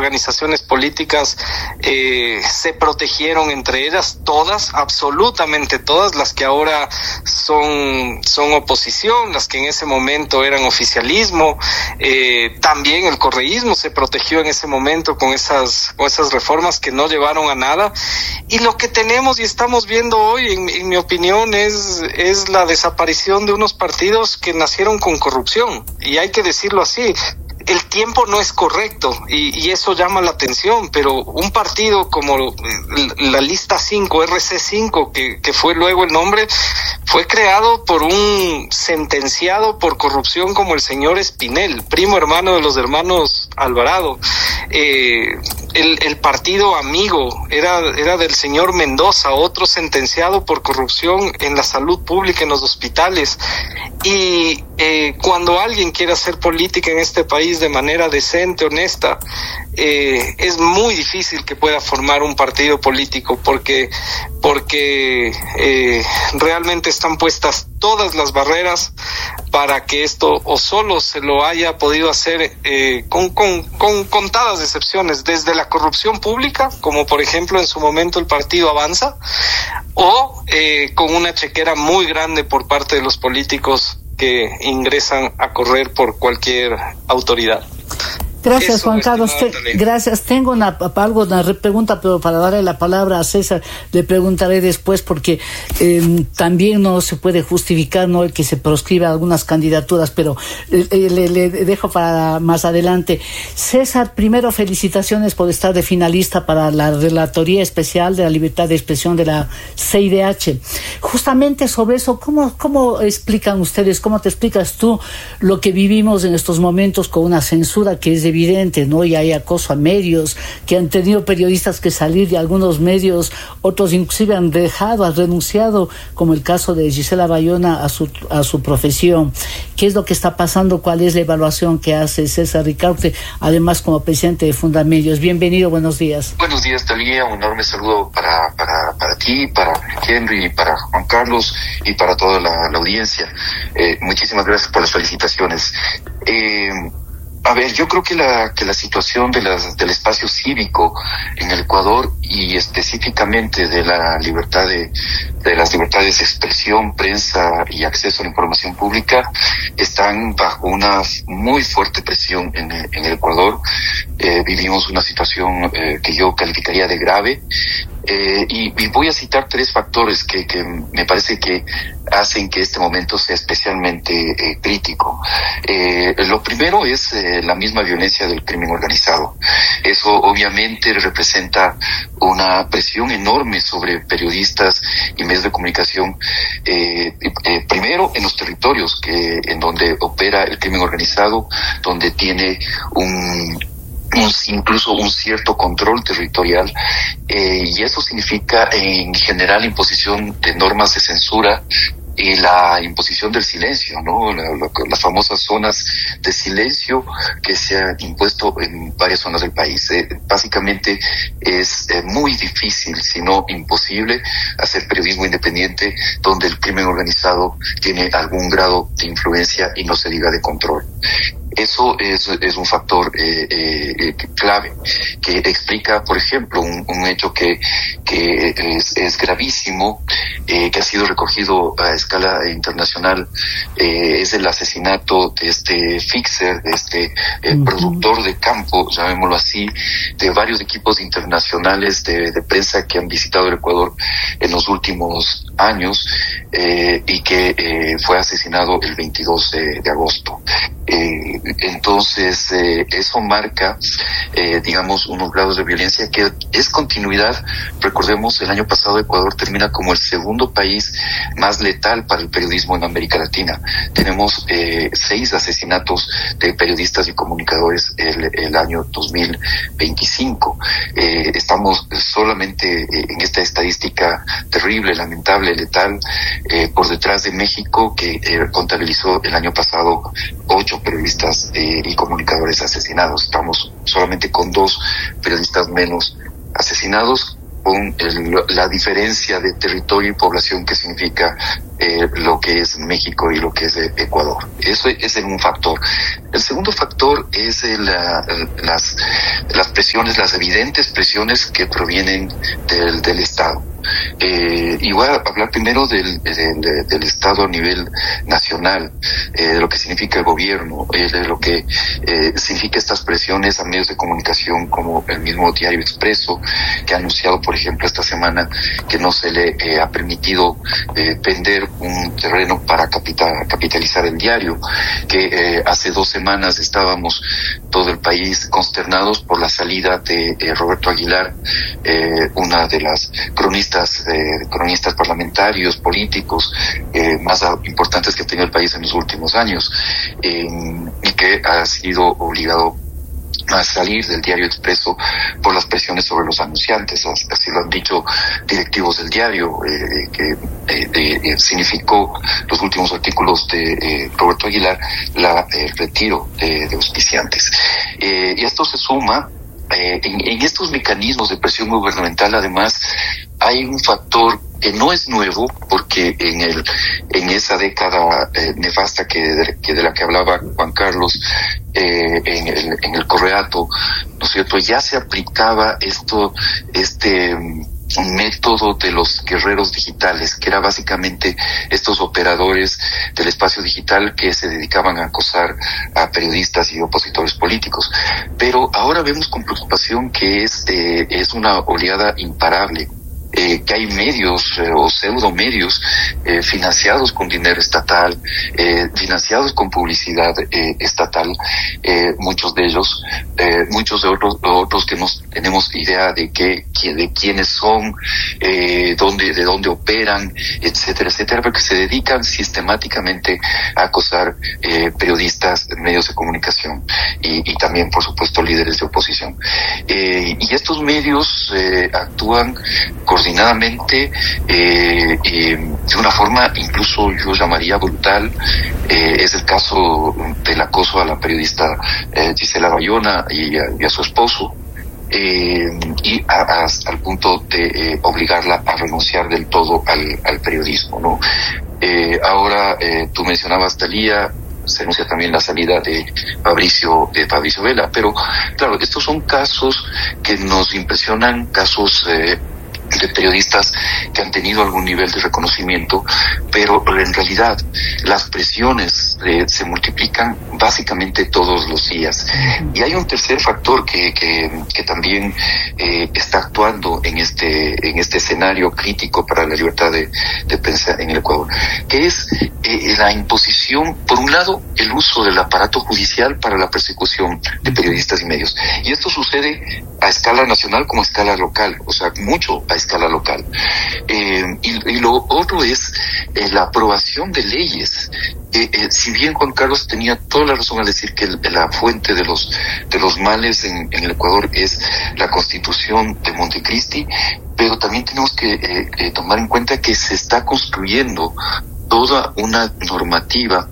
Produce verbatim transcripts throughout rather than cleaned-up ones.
organizaciones políticas eh, se protegieron entre ellas, todas, absolutamente todas, las que ahora son, son oposición, las que en ese momento eran oficialismo, eh, también el correísmo se protegió en ese momento con esas, con esas reformas que no llevaron a nada. Y lo que tenemos y estamos viendo hoy, en, en mi opinión, es, es la desaparición de unos partidos que nacieron con corrupción, y hay que decirlo así. El tiempo no es correcto y, y eso llama la atención, pero un partido como la lista cinco, R C cinco, que, que fue luego el nombre, fue creado por un sentenciado por corrupción como el señor Espinel, primo hermano de los hermanos Alvarado. Eh, el, el partido amigo era, era del señor Mendoza, otro sentenciado por corrupción en la salud pública, en los hospitales. Y eh, cuando alguien quiere hacer política en este país de manera decente, honesta, eh, es muy difícil que pueda formar un partido político porque, porque eh, realmente están puestas todas las barreras para que esto o solo se lo haya podido hacer eh, con, con, con contadas excepciones, desde la corrupción pública, como por ejemplo en su momento el partido Avanza, o eh, con una chequera muy grande por parte de los políticos que ingresan a correr por cualquier autoridad. Gracias, Juan Carlos. Te, gracias. Tengo una, algo, una pregunta, pero para darle la palabra a César, le preguntaré después, porque eh, también no se puede justificar no el que se proscriba algunas candidaturas, pero eh, le, le dejo para más adelante. César, primero felicitaciones por estar de finalista para la Relatoría Especial de la Libertad de Expresión de la C I D H. Justamente sobre eso, ¿cómo, cómo explican ustedes, cómo te explicas tú lo que vivimos en estos momentos con una censura que es de evidente, ¿no? Y hay acoso a medios, que han tenido periodistas que salir de algunos medios, otros inclusive han dejado, han renunciado, como el caso de Gisela Bayona a su a su profesión. ¿Qué es lo que está pasando? ¿Cuál es la evaluación que hace César Ricaurte, además como presidente de Fundamedios? Bienvenido, buenos días. Buenos días, Talía, un enorme saludo para, para, para ti, para Henry, para Juan Carlos y para toda la, la audiencia. Eh, muchísimas gracias por las felicitaciones. Eh, A ver, yo creo que la que la situación de las, del espacio cívico en el Ecuador y específicamente de la libertad de, de las libertades de expresión, prensa y acceso a la información pública están bajo una muy fuerte presión en el, en el Ecuador. Eh, vivimos una situación eh, que yo calificaría de grave. Eh, y, y voy a citar tres factores que, que me parece que hacen que este momento sea especialmente eh, crítico. Eh, lo primero es eh, la misma violencia del crimen organizado. Eso obviamente representa una presión enorme sobre periodistas y medios de comunicación, eh, eh, primero en los territorios que en donde opera el crimen organizado, donde tiene un Un, incluso un cierto control territorial, eh, y eso significa en general imposición de normas de censura y la imposición del silencio, ¿no? La, la, las famosas zonas de silencio que se han impuesto en varias zonas del país. Eh, básicamente es eh, muy difícil, si no imposible, hacer periodismo independiente donde el crimen organizado tiene algún grado de influencia y no se diga de control. Eso es, es un factor eh, eh, clave que explica, por ejemplo, un, un hecho que, que es, es gravísimo, eh, que ha sido recogido a escala internacional, eh, es el asesinato de este fixer, de este eh, uh-huh. productor de campo, llamémoslo así, de varios equipos internacionales de, de prensa que han visitado el Ecuador en los últimos años, eh, y que eh, fue asesinado el veintidós de, de agosto. Eh, entonces, eh, eso marca, eh, digamos, unos grados de violencia que es continuidad. Recordemos, el año pasado Ecuador termina como el segundo país más letal para el periodismo en América Latina. Tenemos eh, seis asesinatos de periodistas y comunicadores el, el año dos mil veinticinco. Eh, estamos solamente eh, en esta estadística terrible, lamentable, letal, eh, por detrás de México, que eh, contabilizó el año pasado ocho periodistas eh, y comunicadores asesinados. Estamos solamente con dos periodistas menos asesinados, con el, la diferencia de territorio y población que significa eh, lo que es México y lo que es Ecuador. Eso es un factor. El segundo factor es el, las, las presiones, las evidentes presiones que provienen del, del Estado. Eh, y voy a hablar primero del, del, del Estado a nivel nacional, eh, de lo que significa el gobierno, eh, de lo que eh, significa estas presiones a medios de comunicación como el mismo Diario Expreso, que ha anunciado, por ejemplo, esta semana que no se le eh, ha permitido eh, vender un terreno para capital, capitalizar el diario, que eh, hace dos semanas estábamos todo el país consternados por la salida de eh, Roberto Aguilar, eh, una de las cronistas Eh, cronistas parlamentarios, políticos eh, más importantes que ha tenido el país en los últimos años, eh, y que ha sido obligado a salir del Diario Expreso por las presiones sobre los anunciantes. Así lo han dicho directivos del diario, eh, que eh, eh, significó los últimos artículos de eh, Roberto Aguilar la, el retiro de, de auspiciantes. Eh, y esto se suma Eh, en, en estos mecanismos de presión gubernamental. Además, hay un factor que no es nuevo, porque en el en esa década eh, nefasta que de, que de la que hablaba Juan Carlos, eh, en el en el Correato, ¿no es cierto?, ya se aplicaba esto este un método de los guerreros digitales, que era básicamente estos operadores del espacio digital que se dedicaban a acosar a periodistas y opositores políticos. Pero ahora vemos con preocupación que es, eh, es una oleada imparable. Eh, que hay medios eh, o pseudo medios eh, financiados con dinero estatal, eh, financiados con publicidad eh, estatal, eh, muchos de ellos, eh, muchos de otros, otros que no tenemos idea de qué, de quiénes son, eh, dónde, de dónde operan, etcétera, etcétera, porque se dedican sistemáticamente a acosar eh, periodistas, medios de comunicación y, y también, por supuesto, líderes de oposición. Eh, y estos medios eh, actúan coordinadamente, eh, eh, de una forma incluso yo llamaría brutal. Eh, es el caso del acoso a la periodista eh, Gisela Bayona y a, y a su esposo, eh, y a, a, al punto de eh, obligarla a renunciar del todo al, al periodismo, ¿no? Eh, ahora, eh, tú mencionabas, Talía, se anuncia también la salida de Fabricio, de Fabricio Vela, pero claro, estos son casos que nos impresionan, casos eh, de periodistas que han tenido algún nivel de reconocimiento, pero en realidad las presiones eh, se multiplican básicamente todos los días. Y hay un tercer factor que que, que también eh, está actuando en este en este escenario crítico para la libertad de, de prensa en el Ecuador, que es eh, la imposición, por un lado, el uso del aparato judicial para la persecución de periodistas y medios. Y esto sucede a escala nacional como a escala local, o sea, mucho a escala local. Eh, y, y lo otro es eh, la aprobación de leyes. Eh, eh, si bien Juan Carlos tenía toda la razón al decir que el, la fuente de los de los males en, en el Ecuador es la Constitución de Montecristi, pero también tenemos que eh, eh, tomar en cuenta que se está construyendo toda una normativa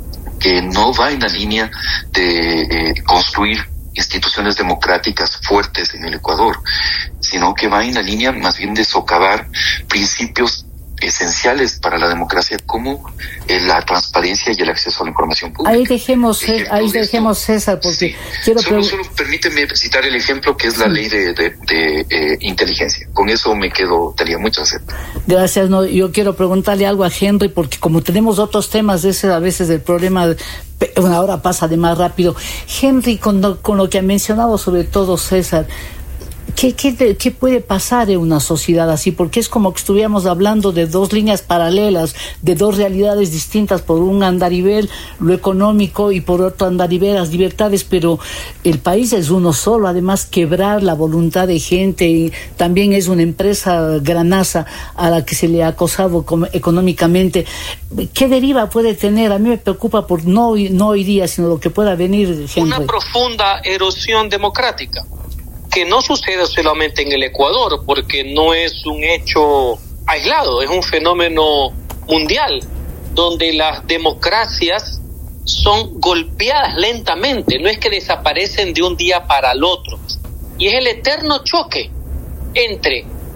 que no va en la línea de eh, construir instituciones democráticas fuertes en el Ecuador, sino que va en la línea más bien de socavar principios esenciales para la democracia, como eh, la transparencia y el acceso a la información pública. Ahí dejemos, ahí dejemos César, porque sí. quiero solo, solo permíteme citar el ejemplo que es la sí. ley de, de, de eh, inteligencia. Con eso me quedo, tenía mucho hacer. Gracias. No, yo quiero preguntarle algo a Henry, porque como tenemos otros temas de ese, a veces el problema una hora pasa de más rápido. Henry, con lo, con lo que ha mencionado sobre todo César, ¿Qué, qué, ¿Qué puede pasar en una sociedad así? Porque es como que estuviéramos hablando de dos líneas paralelas, de dos realidades distintas. Por un andarivel, lo económico, y por otro andarivel, las libertades, pero el país es uno solo. Además, quebrar la voluntad de gente, y también es una empresa granaza a la que se le ha acosado económicamente. ¿Qué deriva puede tener? A mí me preocupa por no, no hoy día, sino lo que pueda venir, Henry. Una profunda erosión democrática, que no sucede solamente en el Ecuador, porque no es un hecho aislado, es un fenómeno mundial, donde las democracias son golpeadas lentamente, no es que desaparecen de un día para el otro, y es el eterno choque entre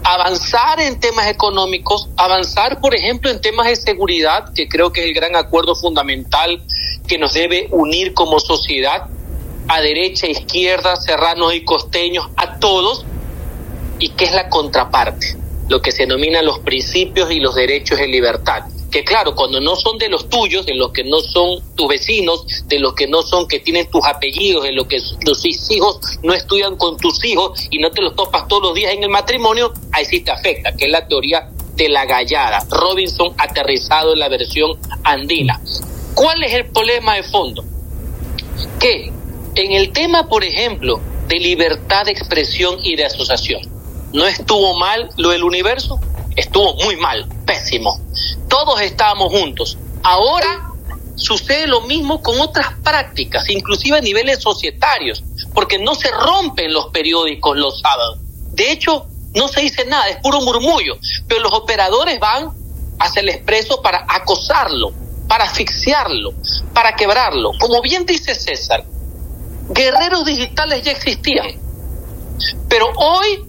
avanzar en temas económicos, avanzar, por ejemplo, en temas de seguridad, que creo que es el gran acuerdo fundamental que nos debe unir como sociedad, a derecha, izquierda, serranos y costeños, a todos, y que es la contraparte, lo que se denominan los principios y los derechos de libertad. Que claro, cuando no son de los tuyos, de los que no son tus vecinos, de los que no son que tienen tus apellidos, de los que tus hijos no estudian con tus hijos y no te los topas todos los días en el matrimonio, ahí sí te afecta, que es la teoría de la gallada. Robinson aterrizado en la versión andina. ¿Cuál es el problema de fondo? Que en el tema, por ejemplo, de libertad de expresión y de asociación, ¿no estuvo mal lo del universo? Estuvo muy mal, pésimo. Todos estábamos juntos. Ahora sucede lo mismo con otras prácticas, inclusive a niveles societarios, porque no se rompen los periódicos los sábados. De hecho, no se dice nada, es puro murmullo, pero los operadores van hacia el Expreso para acosarlo, para asfixiarlo, para quebrarlo. Como bien dice César, guerreros digitales ya existían, pero hoy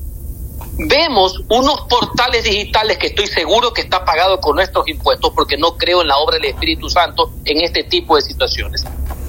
vemos unos portales digitales que estoy seguro que está pagado con nuestros impuestos, porque no creo en la obra del Espíritu Santo en este tipo de situaciones,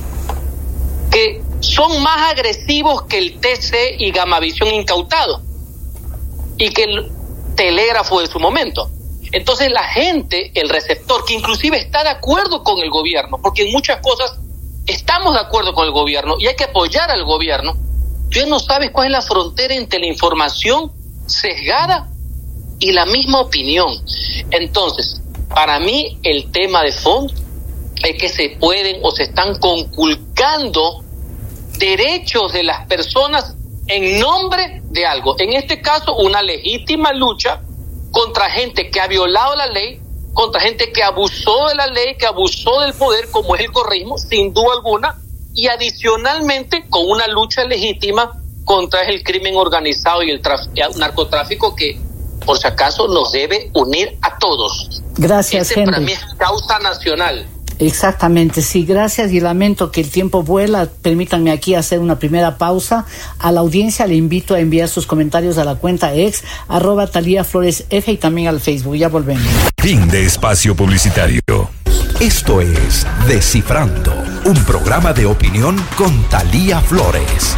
que son más agresivos que el T C y Gamavisión incautado y que el telégrafo de su momento. Entonces la gente, el receptor, que inclusive está de acuerdo con el gobierno, porque en muchas cosas estamos de acuerdo con el gobierno y hay que apoyar al gobierno, tú ya no sabes cuál es la frontera entre la información sesgada y la misma opinión. Entonces, para mí el tema de fondo es que se pueden o se están conculcando derechos de las personas en nombre de algo. En este caso, una legítima lucha contra gente que ha violado la ley, contra gente que abusó de la ley, que abusó del poder, como es el correísmo, sin duda alguna, y adicionalmente con una lucha legítima contra el crimen organizado y el traf- narcotráfico, que por si acaso nos debe unir a todos. Gracias, este Henry. Para mí es causa nacional. Exactamente, sí, gracias, y lamento que el tiempo vuela. Permítanme aquí hacer una primera pausa. A la audiencia le invito a enviar sus comentarios a la cuenta ex arroba Talía Flores F y también al Facebook. Ya volvemos. Fin de espacio publicitario. Esto es Descifrando, un programa de opinión con Talía Flores.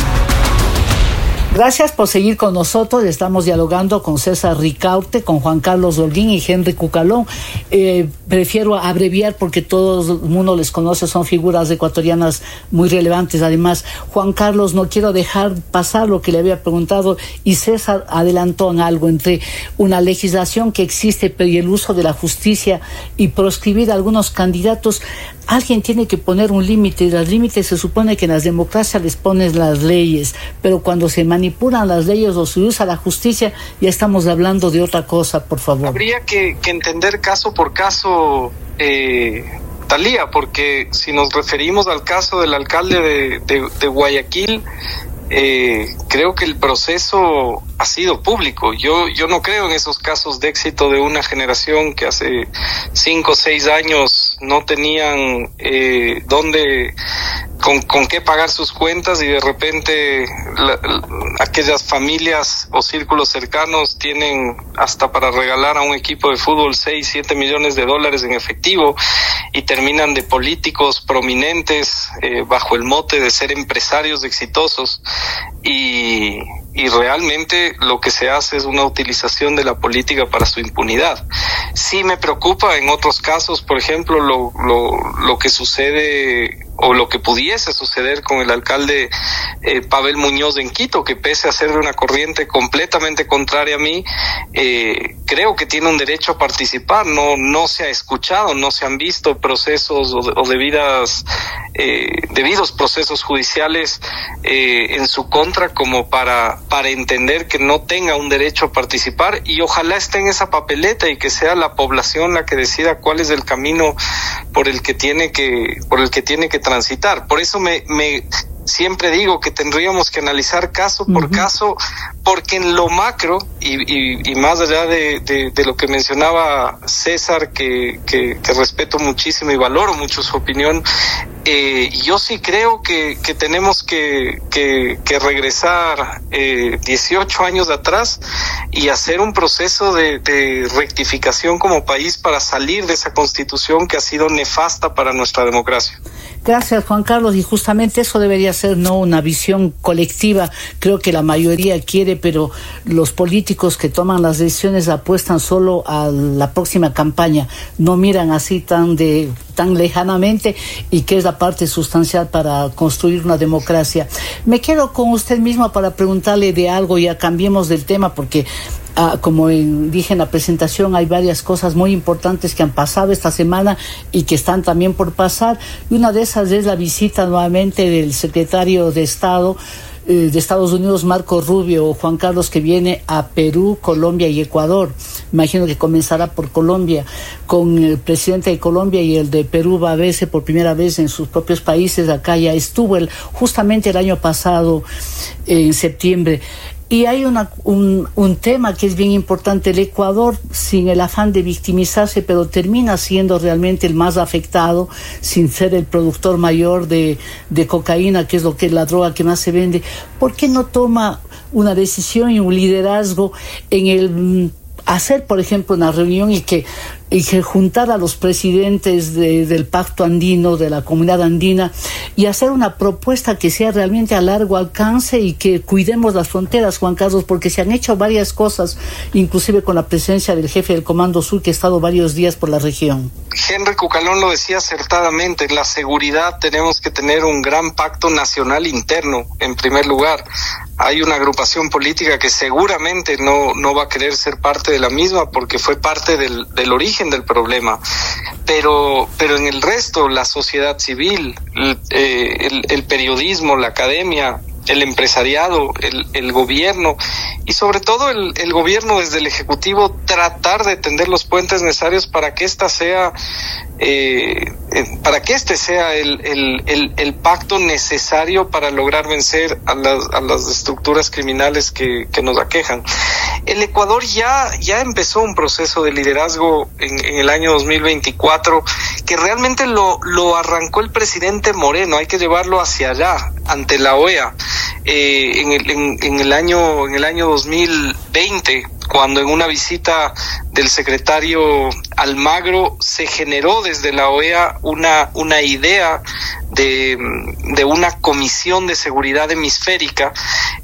Gracias por seguir con nosotros. Estamos dialogando con César Ricaurte, con Juan Carlos Holguín y Henry Cucalón. Eh, prefiero abreviar porque todo el mundo les conoce, son figuras ecuatorianas muy relevantes. Además, Juan Carlos, no quiero dejar pasar lo que le había preguntado, y César adelantó en algo entre una legislación que existe, pero y el uso de la justicia y proscribir a algunos candidatos. Alguien tiene que poner un límite, y los límites se supone que en las democracias les pones las leyes, pero cuando se manipulan las leyes o se usa la justicia, ya estamos hablando de otra cosa, por favor. Habría que, que entender caso por caso, eh, Talía, porque si nos referimos al caso del alcalde de, de, de Guayaquil, eh, creo que el proceso ha sido público. Yo yo no creo en esos casos de éxito de una generación que hace cinco o seis años no tenían eh, dónde, con, con qué pagar sus cuentas, y de repente la, la, aquellas familias o círculos cercanos tienen hasta para regalar a un equipo de fútbol seis, siete millones de dólares en efectivo, y terminan de políticos prominentes eh, bajo el mote de ser empresarios exitosos, y y realmente lo que se hace es una utilización de la política para su impunidad. Sí me preocupa en otros casos, por ejemplo, lo lo lo que sucede o lo que pudiese suceder con el alcalde eh, Pavel Muñoz en Quito, que pese a ser de una corriente completamente contraria a mí, eh, creo que tiene un derecho a participar. No no se ha escuchado, no se han visto procesos o, o debidas eh, debidos procesos judiciales eh, en su contra como para para entender que no tenga un derecho a participar, y ojalá esté en esa papeleta y que sea la población la que decida cuál es el camino por el que tiene que por el que tiene que transitar. Por eso me me siempre digo que tendríamos que analizar caso por uh-huh. caso, porque en lo macro, y, y, y más allá de, de, de lo que mencionaba César, que, que, que respeto muchísimo y valoro mucho su opinión, eh, yo sí creo que, que tenemos que, que, que regresar eh, dieciocho años atrás y hacer un proceso de, de rectificación como país para salir de esa constitución que ha sido nefasta para nuestra democracia. Gracias, Juan Carlos, y justamente eso debería ser no una visión colectiva. Creo que la mayoría quiere, pero los políticos que toman las decisiones apuestan solo a la próxima campaña, no miran así tan de tan lejanamente, y que es la parte sustancial para construir una democracia. Me quedo con usted mismo para preguntarle de algo, ya cambiemos del tema, porque Ah, como en, dije en la presentación, hay varias cosas muy importantes que han pasado esta semana y que están también por pasar, y una de esas es la visita nuevamente del secretario de Estado eh, de Estados Unidos, Marco Rubio, Juan Carlos, que viene a Perú, Colombia y Ecuador. Imagino que comenzará por Colombia, con el presidente de Colombia, y el de Perú va a verse por primera vez en sus propios países. Acá ya estuvo el, justamente el año pasado, eh, en septiembre. Y hay una, un, un tema que es bien importante. El Ecuador, sin el afán de victimizarse, pero termina siendo realmente el más afectado, sin ser el productor mayor de, de cocaína, que es lo que es la droga que más se vende. ¿Por qué no toma una decisión y un liderazgo en el hacer, por ejemplo, una reunión y que, y que juntar a los presidentes de, del Pacto Andino, de la Comunidad Andina, y hacer una propuesta que sea realmente a largo alcance y que cuidemos las fronteras, Juan Carlos, porque se han hecho varias cosas, inclusive con la presencia del jefe del Comando Sur, que ha estado varios días por la región? Henry Cucalón lo decía acertadamente. En la seguridad tenemos que tener un gran pacto nacional interno, en primer lugar. Hay una agrupación política que seguramente no, no va a querer ser parte de la misma, porque fue parte del, del origen del problema, pero pero en el resto, la sociedad civil, el, eh, el, el periodismo, la academia, el empresariado, el, el gobierno, y sobre todo el, el gobierno desde el Ejecutivo, tratar de tender los puentes necesarios para que esta sea eh, para que este sea el, el, el, el pacto necesario para lograr vencer a las, a las estructuras criminales que, que nos aquejan. El Ecuador ya, ya empezó un proceso de liderazgo en, en el año dos mil veinticuatro, que realmente lo, lo arrancó el presidente Moreno. Hay que llevarlo hacia allá, ante la O E A. Eh, en, el, en, en el año, en el año dos mil veinte, cuando en una visita del secretario Almagro se generó desde la O E A una, una idea de, de una comisión de seguridad hemisférica,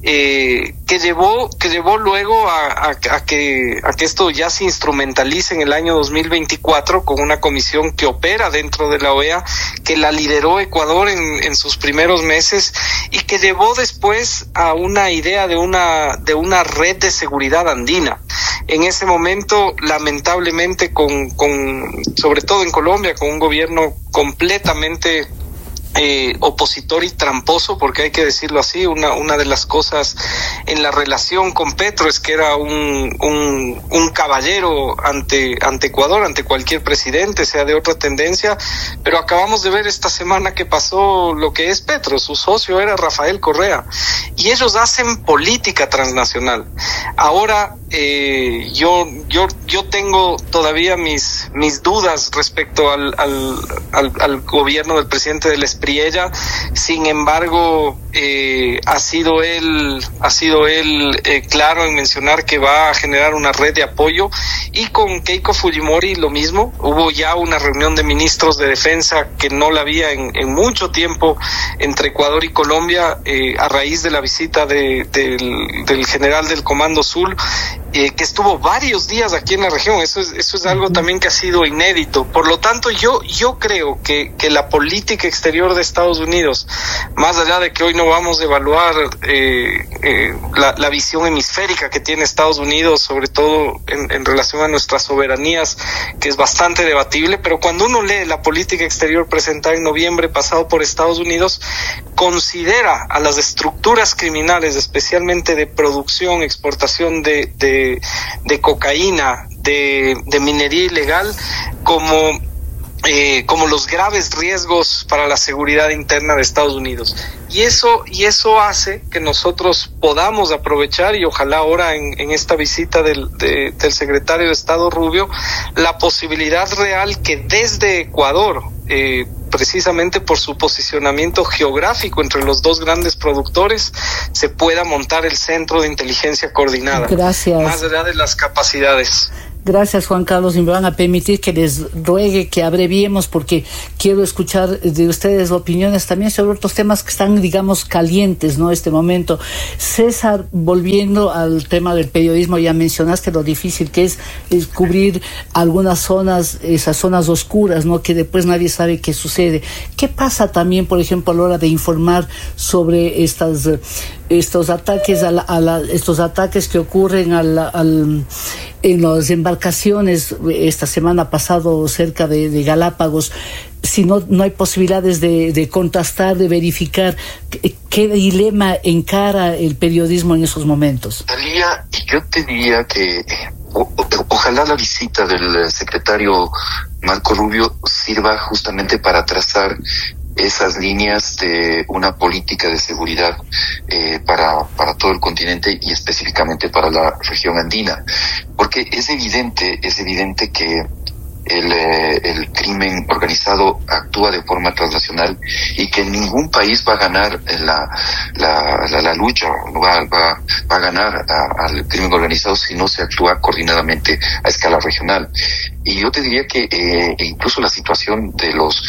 eh, que llevó, que llevó luego a, a, a que, a que esto ya se instrumentalice en el año dos mil veinticuatro con una comisión que opera dentro de la O E A, que la lideró Ecuador en, en sus primeros meses, y que llevó después a una idea de una, de una red de seguridad andina. En ese momento, lamentablemente, con, con, sobre todo en Colombia, con un gobierno completamente Eh, opositor y tramposo, porque hay que decirlo así, una una de las cosas en la relación con Petro es que era un un, un caballero ante ante Ecuador, ante cualquier presidente, sea de otra tendencia, pero acabamos de ver esta semana que pasó lo que es Petro. Su socio era Rafael Correa, y ellos hacen política transnacional. Ahora eh, yo yo yo tengo todavía mis mis dudas respecto al al al, al gobierno del presidente del Espriella. Sin embargo, eh, ha sido él ha sido él eh, claro en mencionar que va a generar una red de apoyo, y con Keiko Fujimori lo mismo. Hubo ya una reunión de ministros de defensa que no la había en, en mucho tiempo entre Ecuador y Colombia, eh, a raíz de la visita de, del, del general del Comando Sur, eh, que estuvo varios días aquí en la región. Eso es, eso es algo también que ha sido inédito. Por lo tanto, yo yo creo que, que la política exterior de Estados Unidos, más allá de que hoy no vamos a evaluar eh, eh, la, la visión hemisférica que tiene Estados Unidos, sobre todo en, en relación a nuestras soberanías, que es bastante debatible, pero cuando uno lee la política exterior presentada en noviembre pasado por Estados Unidos, considera a las estructuras criminales, especialmente de producción, exportación de, de, de cocaína, de, de minería ilegal, como Eh, como los graves riesgos para la seguridad interna de Estados Unidos. Y eso, y eso hace que nosotros podamos aprovechar, y ojalá ahora en, en esta visita del, de, del secretario de Estado Rubio, la posibilidad real que desde Ecuador, eh, precisamente por su posicionamiento geográfico entre los dos grandes productores, se pueda montar el Centro de Inteligencia Coordinada. Gracias. Más allá de las capacidades. Gracias, Juan Carlos, y me van a permitir que les ruegue que abreviemos porque quiero escuchar de ustedes opiniones también sobre otros temas que están, digamos, calientes, ¿no? Este momento. César, volviendo al tema del periodismo, ya mencionaste lo difícil que es, es cubrir algunas zonas, esas zonas oscuras, ¿no? Que después nadie sabe qué sucede. ¿Qué pasa también, por ejemplo, a la hora de informar sobre estas estos ataques a la, a la, estos ataques que ocurren al, al en las embarcaciones esta semana pasado cerca de, de Galápagos? Si no, no hay posibilidades de, de contrastar, de verificar, ¿qué, qué dilema encara el periodismo en esos momentos? Talía, yo te diría que o, o, ojalá la visita del secretario Marco Rubio sirva justamente para trazar esas líneas de una política de seguridad eh, para, para todo el continente y específicamente para la región andina. Porque es evidente, es evidente que el, eh, el crimen organizado actúa de forma transnacional y que ningún país va a ganar la, la, la, la lucha, va, va, va a ganar a, al crimen organizado si no se actúa coordinadamente a escala regional. Y yo te diría que eh, incluso la situación de los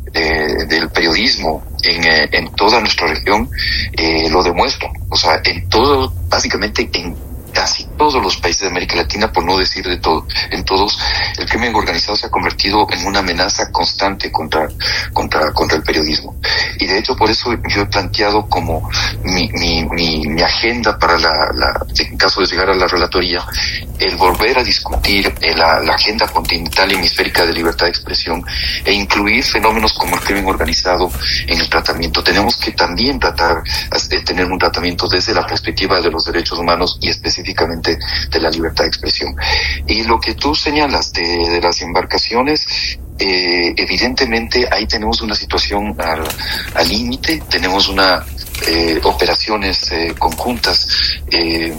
Eh, del periodismo en, eh, en toda nuestra región eh, lo demuestra. O sea, en todo, básicamente en casi todos los países de América Latina, por no decir de todo, en todos, el crimen organizado se ha convertido en una amenaza constante contra, contra, contra el periodismo. Y de hecho, por eso yo he planteado como mi, mi, mi, mi agenda para la, la, en caso de llegar a la relatoría, el volver a discutir la, la agenda continental y hemisférica de libertad de expresión e incluir fenómenos como el crimen organizado en el tratamiento. Tenemos que también tratar de tener un tratamiento desde la perspectiva de los derechos humanos y específicamente de la libertad de expresión. Y lo que tú señalas de, de las embarcaciones, eh, evidentemente ahí tenemos una situación al al límite, tenemos una eh, operaciones eh, conjuntas eh,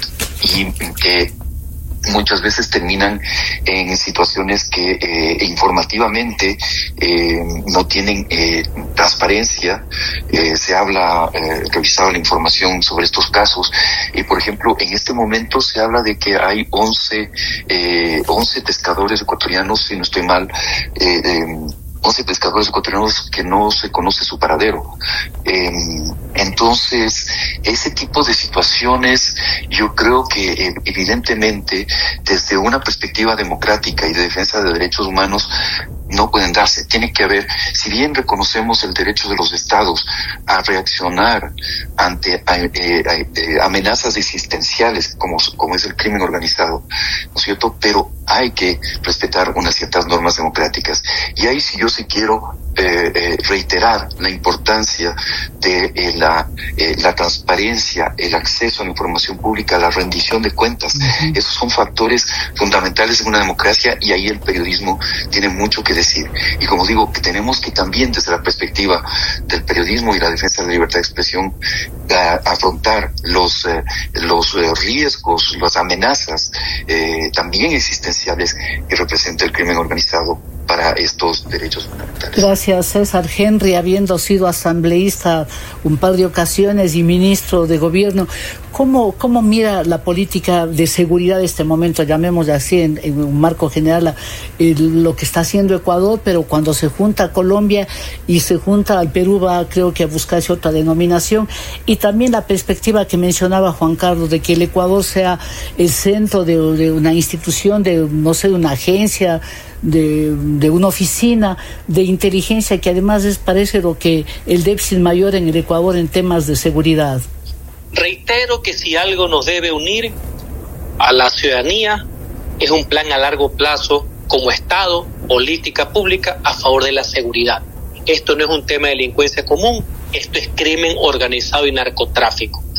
y que muchas veces terminan en situaciones que eh, informativamente eh, no tienen eh, transparencia. Eh, se habla, eh, revisaba la información sobre estos casos y, por ejemplo, en este momento se habla de que hay once, eh, once pescadores ecuatorianos, si no estoy mal, eh, eh, once pescadores ecuatorianos que no se conoce su paradero. Eh, entonces, ese tipo de situaciones, yo creo que eh, evidentemente, desde una perspectiva democrática y de defensa de derechos humanos, no pueden darse. Tiene que haber, si bien reconocemos el derecho de los estados a reaccionar ante a, eh, a, eh, amenazas existenciales como, como es el crimen organizado, ¿no es cierto? Pero hay que respetar unas ciertas normas democráticas. Y ahí sí yo sí quiero eh, eh, reiterar la importancia de eh, la, eh, la transparencia, el acceso a la información pública, la rendición de cuentas. Uh-huh. Esos son factores fundamentales en una democracia y ahí el periodismo tiene mucho que decir. Y como digo, que tenemos que también desde la perspectiva del periodismo y la defensa de la libertad de expresión a, afrontar los, eh, los eh, riesgos, las amenazas eh, también existenciales que representa el crimen organizado para estos derechos fundamentales. Gracias, César. Henry, habiendo sido asambleísta un par de ocasiones y ministro de gobierno, ¿cómo, cómo mira la política de seguridad de este momento? Llamémosle así en, en un marco general eh, lo que está haciendo Ecuador, pero cuando se junta a Colombia y se junta al Perú va, creo que a buscarse otra denominación, y también la perspectiva que mencionaba Juan Carlos de que el Ecuador sea el centro de, de una institución, de no sé, una agencia, de, de una oficina de inteligencia que además es, parece lo que el déficit mayor en el Ecuador en temas de seguridad. Reitero que si algo nos debe unir a la ciudadanía es un plan a largo plazo como Estado, política pública a favor de la seguridad. Esto no es un tema de delincuencia común, esto es crimen organizado y narcotráfico.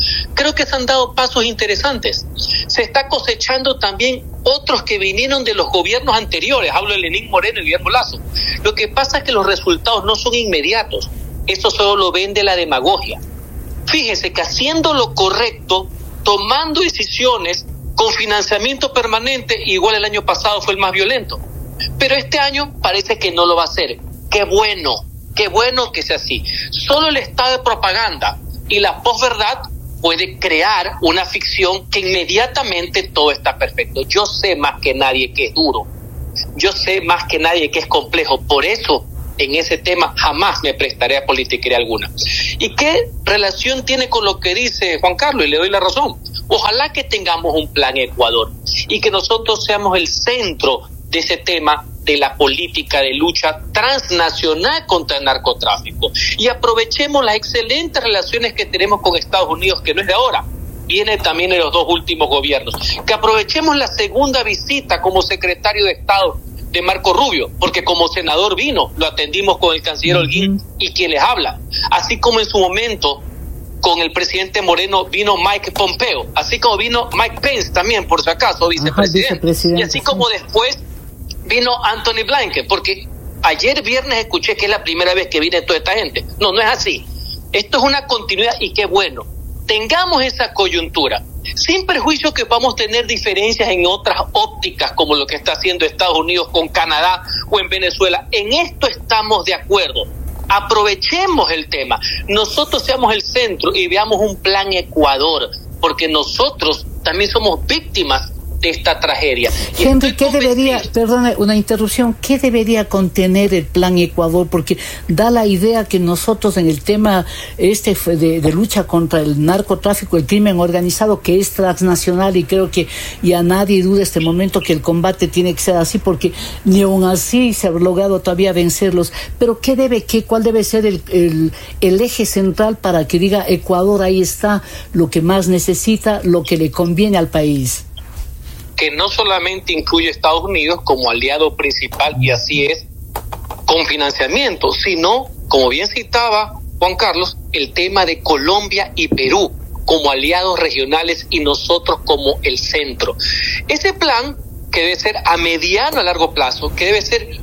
creo que se han dado pasos interesantes. Se está cosechando también otros que vinieron de los gobiernos anteriores, hablo de Lenín Moreno y Guillermo Lasso. Lo que pasa es que los resultados no son inmediatos, eso solo lo vende la demagogia. Fíjese que haciendo lo correcto, tomando decisiones con financiamiento permanente, igual el año pasado fue el más violento, pero este año parece que no lo va a hacer. Qué bueno, qué bueno que sea así. Solo el estado de propaganda y la posverdad puede crear una ficción que inmediatamente todo está perfecto. Yo sé más que nadie que es duro, yo sé más que nadie que es complejo, por eso en ese tema jamás me prestaré a politiquería alguna. ¿Y qué relación tiene con lo que dice Juan Carlos? Y le doy la razón. Ojalá que tengamos un plan Ecuador y que nosotros seamos el centro de ese tema de la política de lucha transnacional contra el narcotráfico y aprovechemos las excelentes relaciones que tenemos con Estados Unidos, que no es de ahora, viene también de los dos últimos gobiernos, que aprovechemos la segunda visita como secretario de Estado de Marco Rubio, porque como senador vino, lo atendimos con el canciller Holguín y quien les habla, así como en su momento con el presidente Moreno vino Mike Pompeo, así como vino Mike Pence también, por si acaso, vicepresidente, Ajá, vicepresidente y así sí. como después vino Anthony Blinken, porque ayer viernes escuché que es la primera vez que viene toda esta gente. No, no es así. Esto es una continuidad y qué bueno. Tengamos esa coyuntura, sin perjuicio que vamos a tener diferencias en otras ópticas, como lo que está haciendo Estados Unidos con Canadá o en Venezuela. En esto estamos de acuerdo. Aprovechemos el tema. Nosotros seamos el centro y veamos un plan Ecuador, porque nosotros también somos víctimas de esta tragedia. Y Henry, ¿qué debería, perdona, una interrupción, qué debería contener el plan Ecuador? Porque da la idea que nosotros en el tema este de, de lucha contra el narcotráfico, el crimen organizado, que es transnacional, y creo que ya nadie duda este momento que el combate tiene que ser así, porque ni aún así se ha logrado todavía vencerlos. Pero ¿qué debe, qué, cuál debe ser el, el, el eje central para que diga Ecuador, ahí está lo que más necesita, lo que le conviene al país? Que no solamente incluye a Estados Unidos como aliado principal, y así es, con financiamiento, sino, como bien citaba Juan Carlos, el tema de Colombia y Perú como aliados regionales y nosotros como el centro. Ese plan, que debe ser a mediano a largo plazo, que debe ser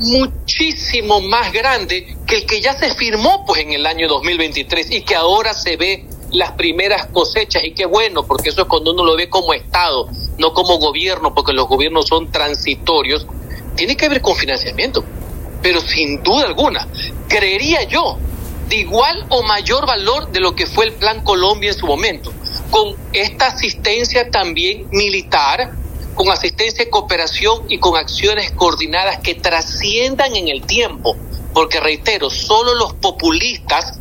muchísimo más grande que el que ya se firmó pues en el año dos mil veintitrés y que ahora se ve las primeras cosechas, y qué bueno, porque eso es cuando uno lo ve como Estado, no como gobierno, porque los gobiernos son transitorios. Tiene que ver con financiamiento, pero sin duda alguna, creería yo, de igual o mayor valor de lo que fue el Plan Colombia en su momento, con esta asistencia también militar, con asistencia de cooperación y con acciones coordinadas que trasciendan en el tiempo, porque reitero, solo los populistas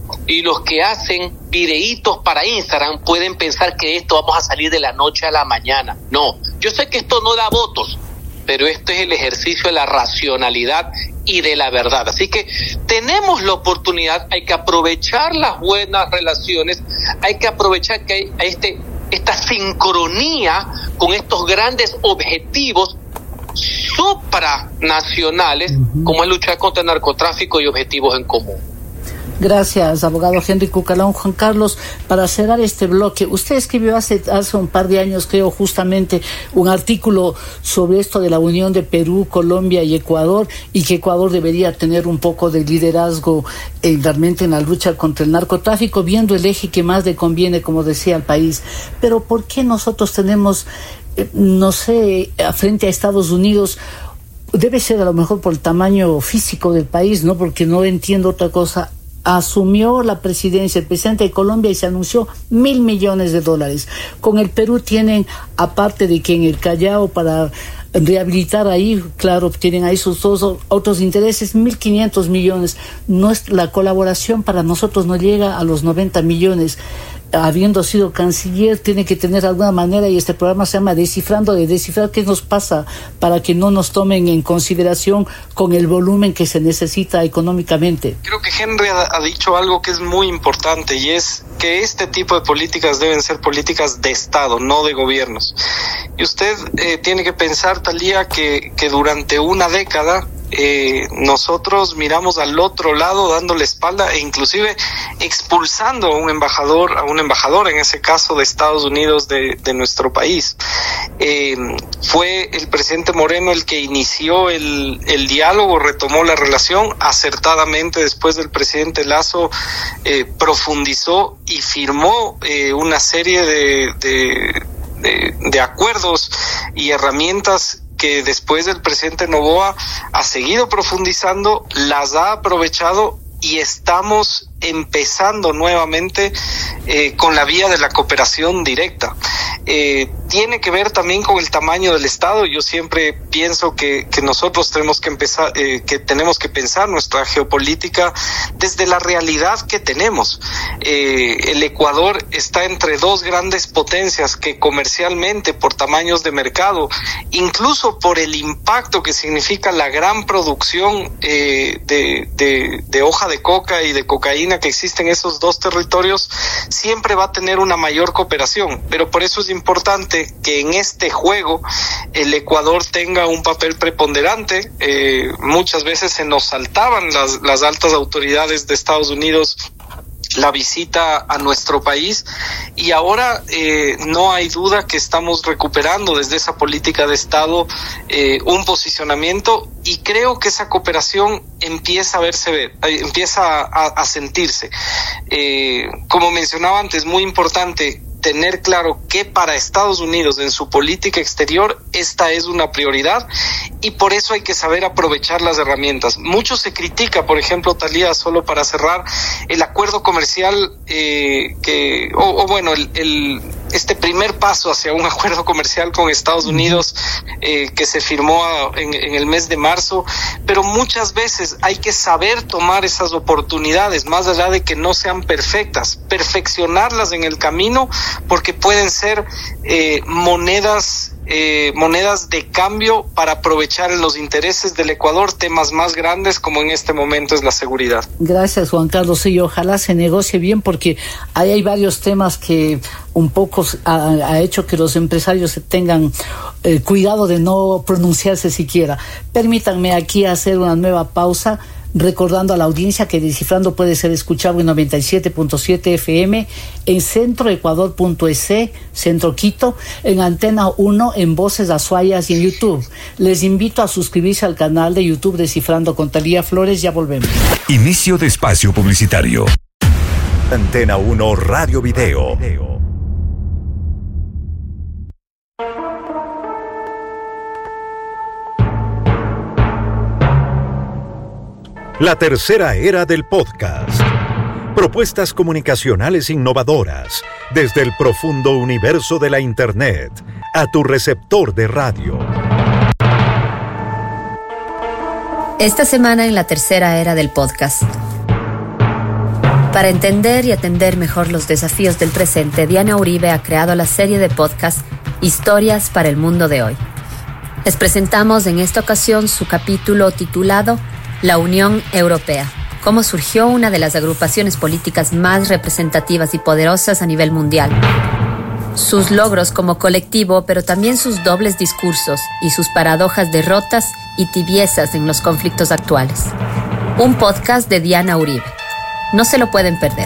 y los que hacen videitos para Instagram pueden pensar que esto vamos a salir de la noche a la mañana. No, yo sé que esto no da votos, pero esto es el ejercicio de la racionalidad y de la verdad. Así que tenemos la oportunidad, hay que aprovechar las buenas relaciones, hay que aprovechar que hay este, esta sincronía con estos grandes objetivos supranacionales, uh-huh. como es luchar contra el narcotráfico y objetivos en común. Gracias, abogado Henry Cucalón. Juan Carlos, para cerrar este bloque, usted escribió hace, hace un par de años, creo, justamente un artículo sobre esto de la unión de Perú, Colombia y Ecuador, y que Ecuador debería tener un poco de liderazgo eh, realmente en la lucha contra el narcotráfico, viendo el eje que más le conviene, como decía, al país. Pero ¿por qué nosotros tenemos, eh, no sé, frente a Estados Unidos? Debe ser a lo mejor por el tamaño físico del país, ¿no? Porque no entiendo otra cosa. Asumió la presidencia el presidente de Colombia y se anunció mil millones de dólares. Con el Perú tienen, aparte de que en el Callao para rehabilitar ahí, claro, tienen ahí sus dos otros intereses, mil quinientos millones. No es, la colaboración para nosotros no llega a los noventa millones. Habiendo sido canciller, tiene que tener alguna manera, y este programa se llama Descifrando, de descifrar qué nos pasa para que no nos tomen en consideración con el volumen que se necesita económicamente. Creo que Henry ha, ha dicho algo que es muy importante, y es que este tipo de políticas deben ser políticas de Estado, no de gobiernos. Y usted eh, tiene que pensar, Talía, que, que durante una década eh, nosotros miramos al otro lado dándole espalda e inclusive expulsando a un embajador, a un embajador en ese caso de Estados Unidos de, de nuestro país. Eh, fue el presidente Moreno el que inició el, el diálogo, retomó la relación acertadamente después del presidente Lazo, eh, profundizó y firmó eh, una serie de, de, de, de acuerdos y herramientas que después del presidente Noboa ha seguido profundizando, las ha aprovechado y estamos empezando nuevamente eh, con la vía de la cooperación directa. Eh, tiene que ver también con el tamaño del Estado. Yo siempre pienso que, que nosotros tenemos que empezar, eh, que tenemos que pensar nuestra geopolítica desde la realidad que tenemos. Eh, el Ecuador está entre dos grandes potencias que comercialmente, por tamaños de mercado, incluso por el impacto que significa la gran producción eh, de, de, de hoja de coca y de cocaína que existe en esos dos territorios, siempre va a tener una mayor cooperación. Pero por eso es importante que en este juego el Ecuador tenga un papel preponderante. Eh, muchas veces se nos saltaban las, las altas autoridades de Estados Unidos la visita a nuestro país y ahora eh, no hay duda que estamos recuperando desde esa política de Estado eh, un posicionamiento y creo que esa cooperación empieza a verse ver, eh, empieza a, a sentirse. Eh, como mencionaba antes, muy importante tener claro que para Estados Unidos en su política exterior esta es una prioridad y por eso hay que saber aprovechar las herramientas. Mucho se critica, por ejemplo, Thalía, solo para cerrar, el acuerdo comercial eh, que, o, o bueno, el, el este primer paso hacia un acuerdo comercial con Estados Unidos eh, que se firmó a, en, en el mes de marzo, pero muchas veces hay que saber tomar esas oportunidades, más allá de que no sean perfectas, perfeccionarlas en el camino, porque pueden ser eh, monedas eh, monedas de cambio para aprovechar en los intereses del Ecuador temas más grandes como en este momento es la seguridad. Gracias, Juan Carlos, y ojalá se negocie bien porque ahí hay varios temas que un poco ha, ha hecho que los empresarios tengan eh, cuidado de no pronunciarse siquiera. Permítanme aquí hacer una nueva pausa, recordando a la audiencia que Descifrando puede ser escuchado en noventa y siete punto siete F M, en centroecuador punto es, Centro Quito, en Antena uno, en Voces Azuayas y en YouTube. Les invito a suscribirse al canal de YouTube Descifrando con Thalía Flores. Ya volvemos. Inicio de espacio publicitario. Antena uno Radio Video. La tercera era del podcast. Propuestas comunicacionales innovadoras desde el profundo universo de la Internet a tu receptor de radio. Esta semana en la tercera era del podcast. Para entender y atender mejor los desafíos del presente, Diana Uribe ha creado la serie de podcast Historias para el Mundo de Hoy. Les presentamos en esta ocasión su capítulo titulado La Unión Europea, cómo surgió una de las agrupaciones políticas más representativas y poderosas a nivel mundial. Sus logros como colectivo, pero también sus dobles discursos y sus paradojas, derrotas y tibiezas en los conflictos actuales. Un podcast de Diana Uribe. No se lo pueden perder.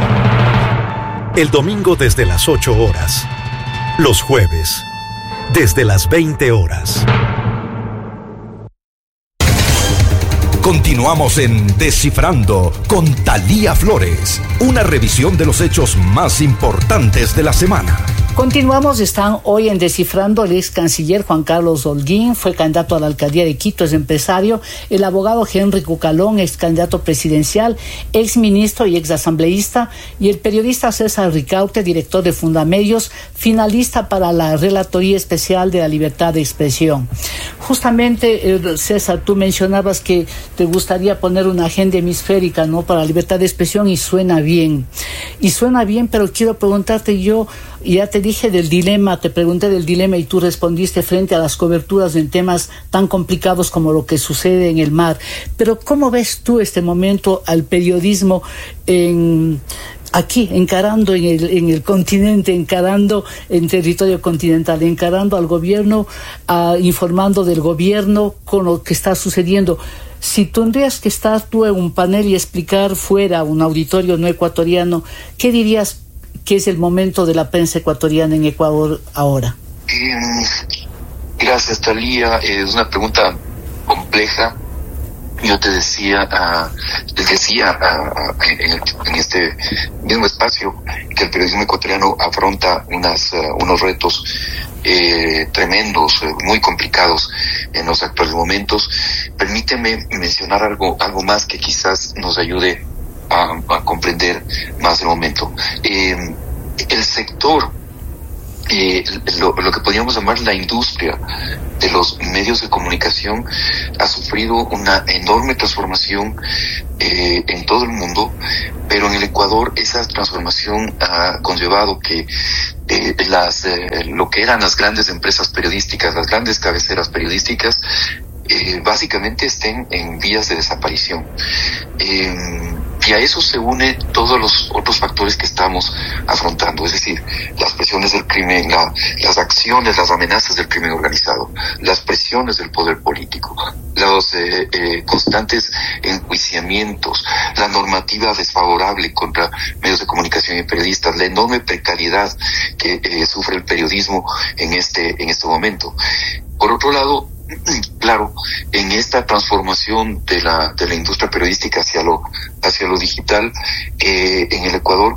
El domingo desde las ocho horas. Los jueves desde las veinte horas. Continuamos en Descifrando con Thalía Flores, una revisión de los hechos más importantes de la semana. Continuamos, están hoy en Descifrando el ex canciller Juan Carlos Holguín, fue candidato a la alcaldía de Quito, es empresario, el abogado Henry Cucalón, ex candidato presidencial, ex ministro y ex asambleísta, y el periodista César Ricaurte, director de Fundamedios, finalista para la Relatoría Especial de la Libertad de Expresión. Justamente, eh, César, tú mencionabas que te gustaría poner una agenda hemisférica, ¿no?, para la libertad de expresión, y suena bien. Y suena bien, pero quiero preguntarte yo, ya te dije del dilema, te pregunté del dilema y tú respondiste frente a las coberturas en temas tan complicados como lo que sucede en el mar. Pero ¿cómo ves tú este momento al periodismo en, aquí, encarando en el, en el continente, encarando en territorio continental, encarando al gobierno, uh, informando del gobierno con lo que está sucediendo. Si tendrías que estar tú en un panel y explicar fuera un auditorio no ecuatoriano, ¿qué dirías que es el momento de la prensa ecuatoriana en Ecuador ahora? Eh, gracias, Talía. Es una pregunta compleja. Yo te decía, uh, te decía uh, en, en este mismo espacio que el periodismo ecuatoriano afronta unas, uh, unos retos eh, tremendos, eh, muy complicados en los actuales momentos. Permíteme mencionar algo, algo más que quizás nos ayude a, a comprender más el momento. Eh, el sector Eh, lo, lo que podríamos llamar la industria de los medios de comunicación ha sufrido una enorme transformación eh, en todo el mundo, pero en el Ecuador esa transformación ha conllevado que eh, las eh, lo que eran las grandes empresas periodísticas, las grandes cabeceras periodísticas, eh, básicamente estén en vías de desaparición. Eh, Y a eso se une todos los otros factores que estamos afrontando, es decir, las presiones del crimen, la, las acciones, las amenazas del crimen organizado, las presiones del poder político, los eh, eh, constantes enjuiciamientos, la normativa desfavorable contra medios de comunicación y periodistas, la enorme precariedad que eh, sufre el periodismo en este, en este momento. Por otro lado, claro, en esta transformación de la de la industria periodística hacia lo hacia lo digital, eh, en el Ecuador,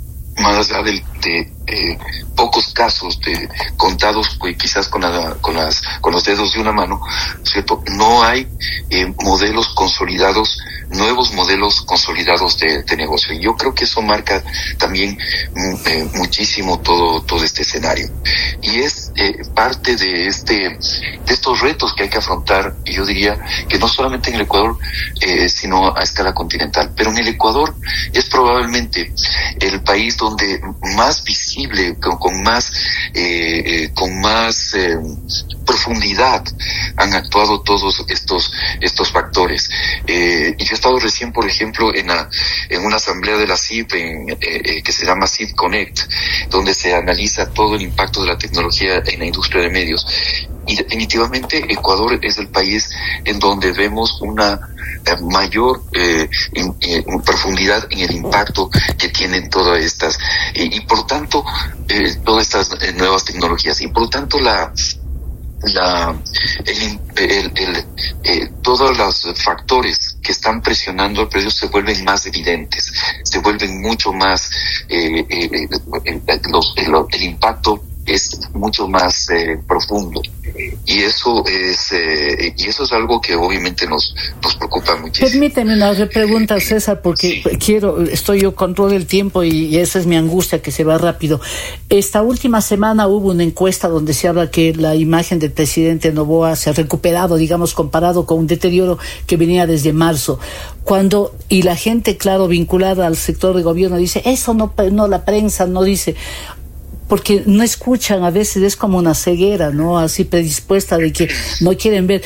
más allá de, de eh, pocos casos de contados, pues, quizás con la, con las con los dedos de una mano, cierto, no hay eh, modelos consolidados, nuevos modelos consolidados de, de negocio. Y yo creo que eso marca también eh, muchísimo todo todo este escenario. Y es eh, parte de este de estos retos que hay que afrontar, y yo diría que no solamente en el Ecuador, eh, sino a escala continental. Pero en el Ecuador es probablemente el país donde más visible, con, con más eh, eh, con más eh, profundidad han actuado todos estos estos factores. Eh, y yo he estado recién, por ejemplo, en, la, en una asamblea de la C I P en, eh, eh, que se llama C I P Connect, donde se analiza todo el impacto de la tecnología en la industria de medios. Y definitivamente Ecuador es el país en donde vemos una eh, mayor eh, in, eh, profundidad en el impacto que tienen todas estas eh, y por tanto eh, todas estas eh, nuevas tecnologías, y por lo tanto la la el, el, el eh, todos los factores que están presionando al precio se vuelven más evidentes, se vuelven mucho más eh, eh, eh, los, el, el impacto es mucho más eh, profundo, y eso es eh, y eso es algo que obviamente nos nos preocupa muchísimo. Permíteme una pregunta, César, porque sí. quiero estoy yo con todo el tiempo y, y esa es mi angustia, que se va rápido. Esta última semana hubo una encuesta donde se habla que la imagen del presidente Noboa se ha recuperado, digamos, comparado con un deterioro que venía desde marzo. Cuando y la gente, claro, vinculada al sector de gobierno dice eso no no la prensa no dice, porque no escuchan, a veces es como una ceguera, ¿no? Así predispuesta de que no quieren ver.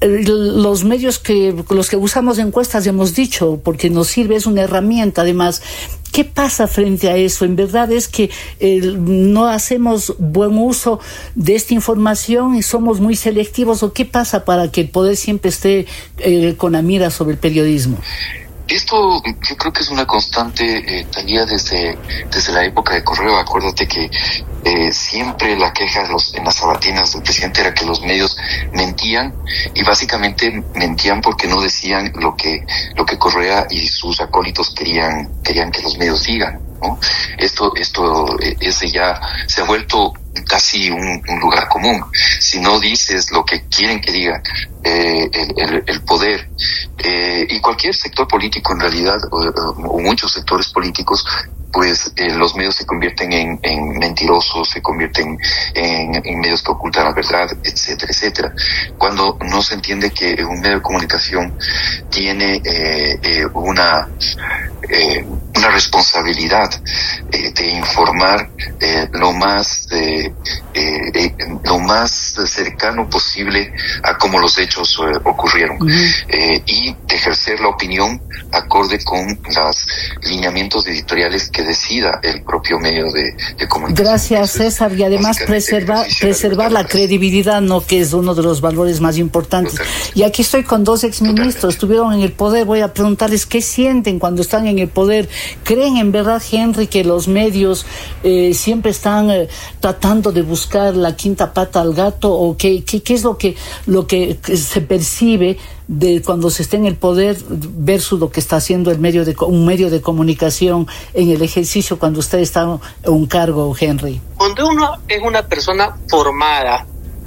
Los medios que, los que usamos encuestas hemos dicho, porque nos sirve, es una herramienta además. ¿Qué pasa frente a eso? En verdad es que eh, no hacemos buen uso de esta información y somos muy selectivos, ¿o qué pasa para que el poder siempre esté eh, con la mira sobre el periodismo? Esto yo creo que es una constante, eh, Talía, desde desde la época de Correo. Acuérdate que eh, siempre la queja de los, en las sabatinas del presidente era que los medios mentían, y básicamente mentían porque no decían lo que lo que Correa y sus acólitos querían querían que los medios digan, ¿no? Esto esto eh, ese ya se ha vuelto casi un, un lugar común. Si no dices lo que quieren que diga eh, el, el, el poder eh, y cualquier sector político en realidad, o, o muchos sectores políticos, pues eh, los medios se convierten en, en mentirosos, se convierten en, en medios que ocultan la verdad, etcétera, etcétera. Cuando no se entiende que un medio de comunicación tiene eh, eh, una eh, una responsabilidad eh, de informar eh, lo más eh, eh, eh, eh, lo más cercano posible a cómo los hechos eh, ocurrieron, uh-huh. eh, y ejercer la opinión acorde con los lineamientos editoriales que decida el propio medio de, de comunicación. Gracias, César, y además preservar preservar la, la credibilidad, no, que es uno de los valores más importantes. Totalmente. Y aquí estoy con dos exministros, Totalmente. Estuvieron en el poder. Voy a preguntarles qué sienten cuando están en el poder. ¿Creen en verdad, Henry, que los medios eh, siempre están eh, tratando de buscar la quinta pata al gato, o qué, qué, qué es lo que lo que se percibe de cuando se esté en el poder versus lo que está haciendo el medio de un medio de comunicación en el ejercicio cuando usted está en un cargo, Henry? Cuando uno es una persona formada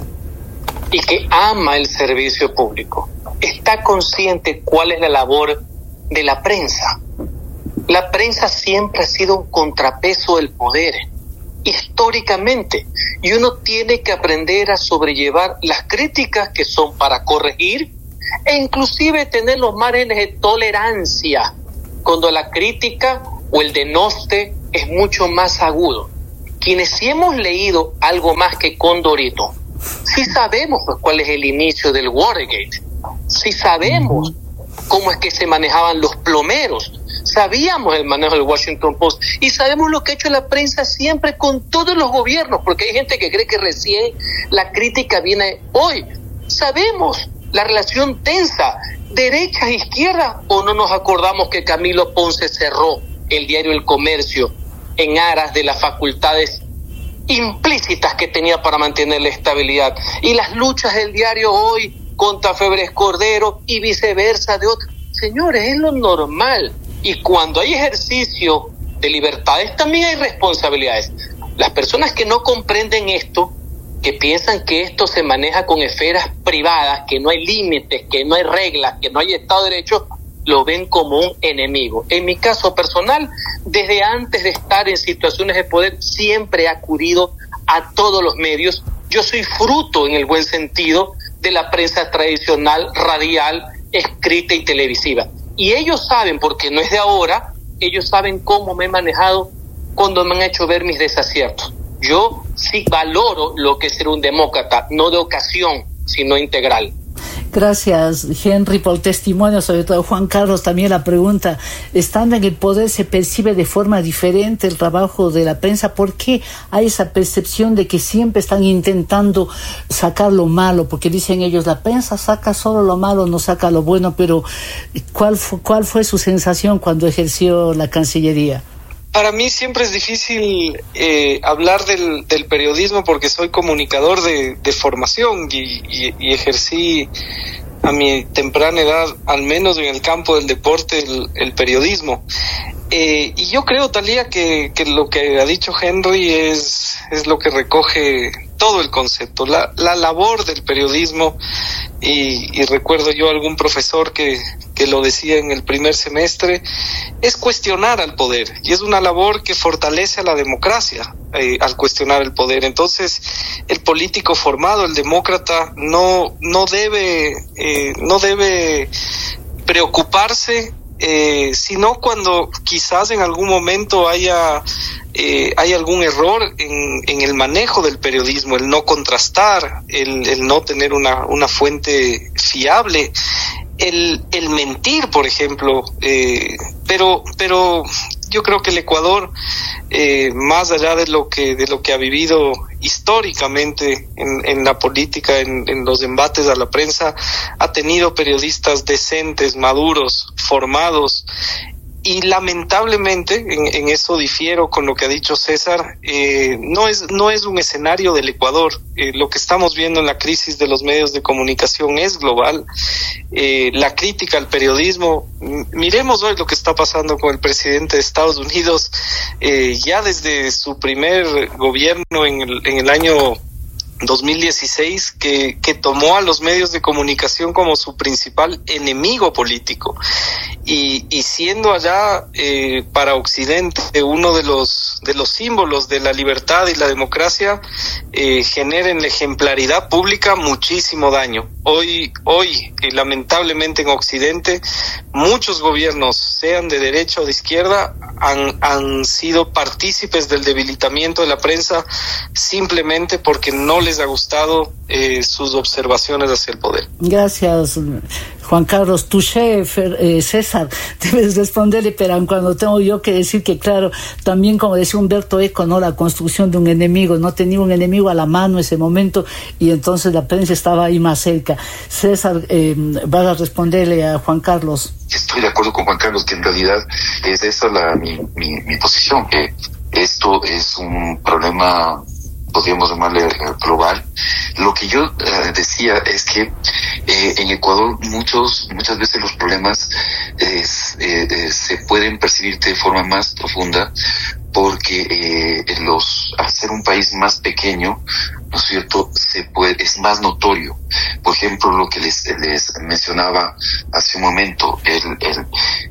y que ama el servicio público, está consciente cuál es la labor de la prensa. La prensa siempre ha sido un contrapeso del poder, históricamente, y uno tiene que aprender a sobrellevar las críticas que son para corregir, e inclusive tener los márgenes de tolerancia cuando la crítica o el denoste es mucho más agudo. Quienes sí hemos leído algo más que Condorito, sí sabemos pues cuál es el inicio del Watergate, sí sabemos cómo es que se manejaban los plomeros, sabíamos el manejo del Washington Post y sabemos lo que ha hecho la prensa siempre con todos los gobiernos, porque hay gente que cree que recién la crítica viene hoy. Sabemos la relación tensa, derecha e izquierda, o no nos acordamos que Camilo Ponce cerró el diario El Comercio en aras de las facultades implícitas que tenía para mantener la estabilidad, y las luchas del diario Hoy contra Febres Cordero y viceversa de otros. Señores, es lo normal, y cuando hay ejercicio de libertades también hay responsabilidades. Las personas que no comprenden esto, que piensan que esto se maneja con esferas privadas, que no hay límites, que no hay reglas, que no hay Estado de Derecho, lo ven como un enemigo. En mi caso personal, desde antes de estar en situaciones de poder, siempre he acudido a todos los medios. Yo soy fruto, en el buen sentido, de la prensa tradicional, radial, escrita y televisiva. Y ellos saben, porque no es de ahora, ellos saben cómo me he manejado cuando me han hecho ver mis desaciertos. Yo sí valoro lo que es ser un demócrata, no de ocasión, sino integral. Gracias, Henry, por el testimonio, sobre todo Juan Carlos. También la pregunta, estando en el poder se percibe de forma diferente el trabajo de la prensa. ¿Por qué hay esa percepción de que siempre están intentando sacar lo malo? Porque dicen ellos, la prensa saca solo lo malo, no saca lo bueno. Pero ¿cuál fue, cuál fue su sensación cuando ejerció la Cancillería? Para mí siempre es difícil eh, hablar del, del periodismo porque soy comunicador de, de formación y, y, y ejercí a mi temprana edad, al menos en el campo del deporte, el, el periodismo. Eh, y yo creo, Talía, que, que lo que ha dicho Henry es, es lo que recoge todo el concepto, la, la labor del periodismo. Y, y recuerdo yo algún profesor que, que lo decía en el primer semestre, es cuestionar al poder, y es una labor que fortalece a la democracia eh, al cuestionar el poder. Entonces el político formado, el demócrata, no no debe eh, no debe preocuparse eh, sino cuando quizás en algún momento haya eh, hay algún error en, en el manejo del periodismo, el no contrastar, el, el no tener una, una fuente fiable, el, el mentir, por ejemplo, eh, pero, pero yo creo que el Ecuador, eh, más allá de lo que, de lo que ha vivido históricamente en, en la política, en, en los embates a la prensa, ha tenido periodistas decentes, maduros, formados. Y lamentablemente, en, en eso difiero con lo que ha dicho César, eh, no es no es un escenario del Ecuador. Eh, lo que estamos viendo en la crisis de los medios de comunicación es global. Eh, la crítica al periodismo, m- miremos hoy lo que está pasando con el presidente de Estados Unidos, eh, ya desde su primer gobierno en el, en el año dos mil dieciséis que, que tomó a los medios de comunicación como su principal enemigo político y, y siendo allá eh, para Occidente uno de los de los símbolos de la libertad y la democracia, eh, generen ejemplaridad pública muchísimo daño. Hoy, hoy eh, lamentablemente en Occidente muchos gobiernos, sean de derecha o de izquierda, han, han sido partícipes del debilitamiento de la prensa simplemente porque no les ha gustado eh, sus observaciones hacia el poder. Gracias, Juan Carlos. Touché, eh, César, debes responderle, pero cuando tengo yo que decir que, claro, también como decía Humberto Eco, ¿no? La construcción de un enemigo, no tenía un enemigo a la mano en ese momento y entonces la prensa estaba ahí más cerca. César, eh, vas a responderle a Juan Carlos. Estoy de acuerdo con Juan Carlos, que en realidad es esa la, mi, mi, mi posición, que esto es un problema, podríamos llamarle global. Lo que yo eh, decía es que eh, en Ecuador muchos muchas veces los problemas eh, eh, eh, se pueden percibir de forma más profunda porque eh, los al ser un país más pequeño, ¿no es cierto?, se puede, es más notorio. Por ejemplo, lo que les, les mencionaba hace un momento, el, el,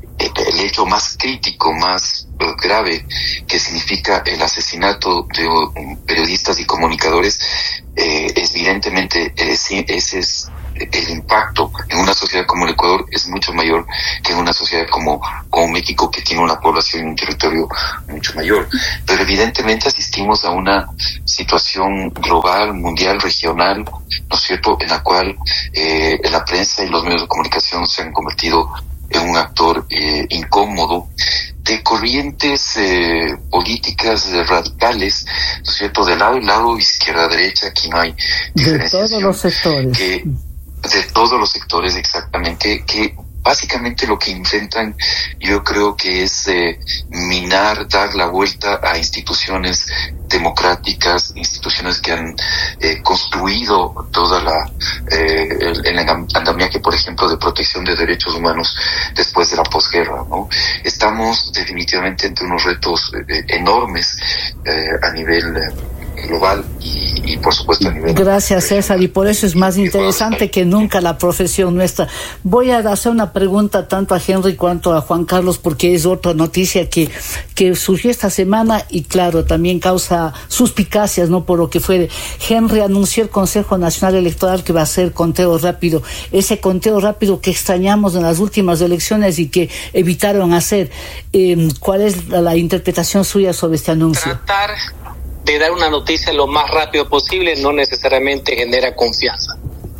el hecho más crítico, más grave, que significa el asesinato de periodistas y comunicadores, eh, es evidentemente ese, ese es el impacto en una sociedad como el Ecuador es mucho mayor que en una sociedad como, como México, que tiene una población y un territorio mucho mayor. Pero evidentemente asistimos a una situación global, mundial, regional, ¿no es cierto?, en la cual eh, la prensa y los medios de comunicación se han convertido en un actor eh, incómodo de corrientes eh, políticas eh, radicales, ¿no es cierto?, de lado y lado, izquierda, derecha, aquí no hay diferenciación. De todos los sectores. Que, de todos los sectores, exactamente, que básicamente lo que intentan, yo creo que es eh, minar, dar la vuelta a instituciones democráticas, instituciones que han eh, construido toda la eh, el, el andamiaje, por ejemplo, de protección de derechos humanos después de la posguerra, ¿no? Estamos definitivamente ante unos retos eh, enormes eh, a nivel eh, global y, y por supuesto a nivel... Gracias, César, y por eso es más interesante que nunca la profesión nuestra. Voy a hacer una pregunta tanto a Henry cuanto a Juan Carlos, porque es otra noticia que, que surgió esta semana y claro, también causa suspicacias, ¿no?, por lo que fue. Henry anunció el Consejo Nacional Electoral que va a hacer conteo rápido, ese conteo rápido que extrañamos en las últimas elecciones y que evitaron hacer. Eh, ¿Cuál es la, la interpretación suya sobre este anuncio? Tratar de dar una noticia lo más rápido posible no necesariamente genera confianza.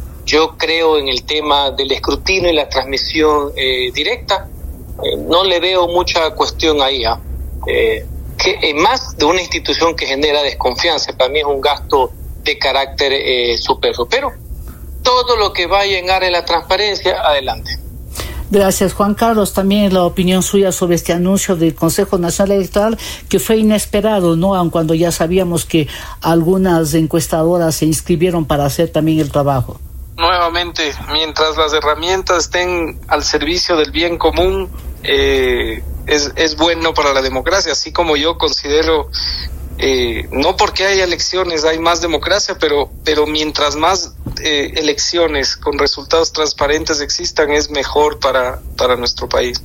Yo creo en el tema del escrutinio y la transmisión eh, directa, eh, no le veo mucha cuestión ahí, ¿eh? Eh, que eh, más de una institución que genera desconfianza, para mí es un gasto de carácter eh, superfluo, pero todo lo que vaya en área de la transparencia, adelante. Gracias, Juan Carlos. También la opinión suya sobre este anuncio del Consejo Nacional Electoral, que fue inesperado, ¿no?, aun cuando ya sabíamos que algunas encuestadoras se inscribieron para hacer también el trabajo. Nuevamente, mientras las herramientas estén al servicio del bien común, eh, es, es bueno para la democracia, así como yo considero, eh, no porque haya elecciones hay más democracia, pero, pero mientras más eh, elecciones con resultados transparentes existan, es mejor para, para nuestro país.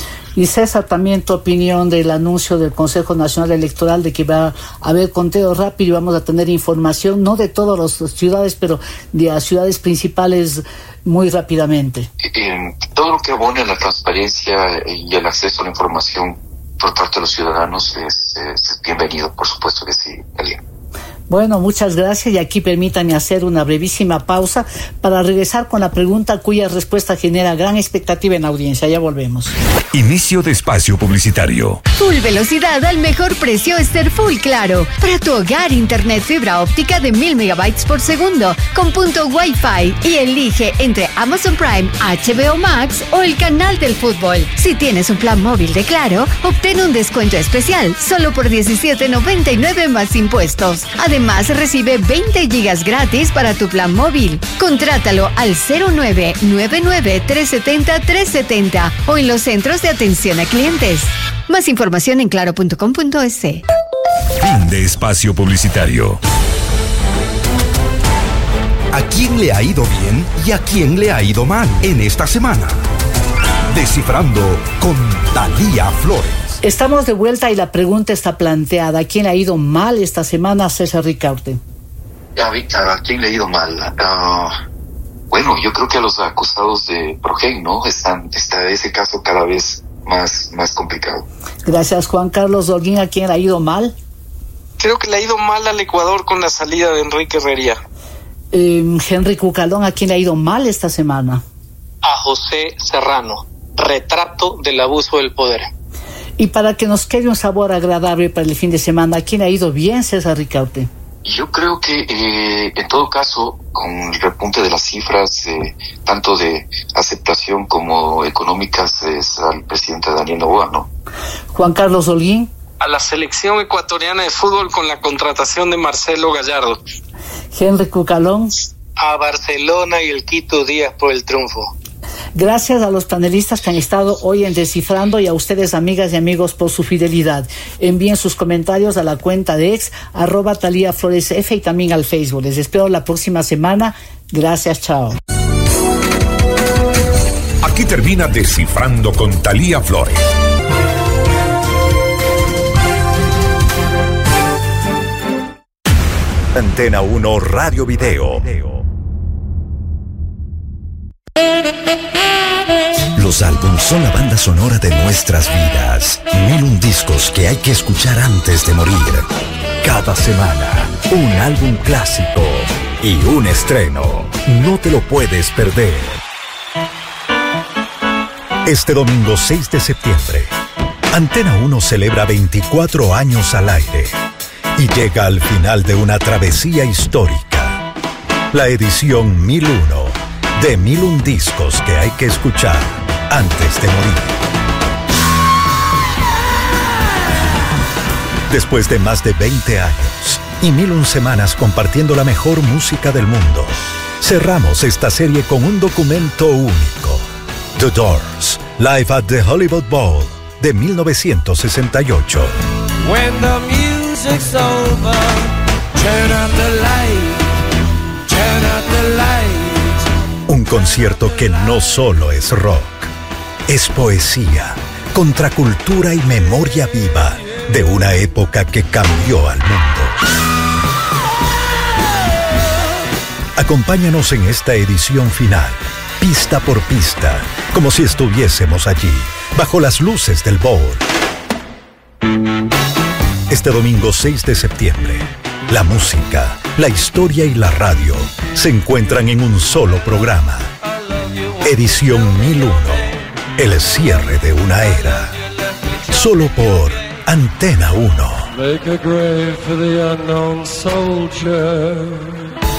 Y César, también tu opinión del anuncio del Consejo Nacional Electoral de que va a haber conteo rápido y vamos a tener información, no de todas las ciudades, pero de las ciudades principales muy rápidamente. Eh, todo lo que abone a la transparencia y el acceso a la información por parte de los ciudadanos es, es bienvenido, por supuesto que sí, Elia. Bueno, muchas gracias y aquí permítanme hacer una brevísima pausa para regresar con la pregunta cuya respuesta genera gran expectativa en la audiencia. Ya volvemos. Inicio de espacio publicitario. Full velocidad al mejor precio es ser Full Claro. Para tu hogar, internet fibra óptica de mil megabytes por segundo con punto Wi-Fi y elige entre Amazon Prime, H B O Max o el canal del fútbol. Si tienes un plan móvil de Claro, obtén un descuento especial solo por diecisiete noventa y nueve más impuestos. Además, recibe veinte gigas gratis para tu plan móvil. Contrátalo al cero nueve nueve nueve tres siete cero tres siete cero o en los centros de atención a clientes. Más información en claro punto com punto es. Fin de espacio publicitario. ¿A quién le ha ido bien y a quién le ha ido mal en esta semana? Descifrando con Thalía Flores. Estamos de vuelta y la pregunta está planteada. ¿A quién le ha ido mal esta semana, César Ricaurte? ¿A, a quién le ha ido mal? Uh, bueno, yo creo que a los acusados de Progen, ¿no? Están, está ese caso cada vez más, más complicado. Gracias, Juan Carlos Holguín. ¿A quién le ha ido mal? Creo que le ha ido mal al Ecuador con la salida de Enrique Herrería. Eh, Henry Cucalón, ¿a quién le ha ido mal esta semana? A José Serrano, retrato del abuso del poder. Y para que nos quede un sabor agradable para el fin de semana, ¿a quién le ha ido bien, César Ricaurte? Yo creo que eh, en todo caso, con el repunte de las cifras, eh, tanto de aceptación como económicas, es al presidente Daniel Noboa, ¿no? Juan Carlos Holguín. A la selección ecuatoriana de fútbol con la contratación de Marcelo Gallardo. Henry Cucalón. A Barcelona y el Quito Díaz por el triunfo. Gracias a los panelistas que han estado hoy en Descifrando y a ustedes, amigas y amigos, por su fidelidad. Envíen sus comentarios a la cuenta de ex, arroba Thalía Flores F y también al Facebook. Les espero la próxima semana. Gracias, chao. Aquí termina Descifrando con Thalía Flores. Antena uno Radio Video. Los álbumes son la banda sonora de nuestras vidas. Mil un discos que hay que escuchar antes de morir. Cada semana, un álbum clásico y un estreno. No te lo puedes perder. Este domingo seis de septiembre, Antena uno celebra veinticuatro años al aire y llega al final de una travesía histórica. La edición mil uno de Mil un discos que hay que escuchar antes de morir. Después de más de veinte años y mil un semanas compartiendo la mejor música del mundo, cerramos esta serie con un documento único. The Doors, Live at the Hollywood Bowl, de mil novecientos sesenta y ocho. When the music's over, turn out the light, turn out the light. Un concierto que no solo es rock, es poesía, contracultura y memoria viva de una época que cambió al mundo. Acompáñanos en esta edición final, pista por pista, como si estuviésemos allí, bajo las luces del bowl. Este domingo seis de septiembre, la música, la historia y la radio se encuentran en un solo programa. Edición mil uno, el cierre de una era. Solo por Antena uno. Make a grave for the unknown soldier.